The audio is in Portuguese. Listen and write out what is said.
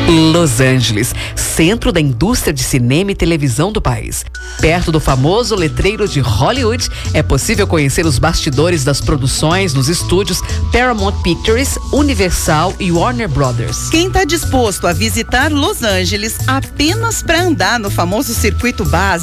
Los Angeles, centro da indústria de cinema e televisão do país. Perto do famoso letreiro de Hollywood, é possível conhecer os bastidores das produções nos estúdios Paramount Pictures, Universal e Warner Brothers. Quem está disposto a visitar Los Angeles apenas para andar no famoso circuito base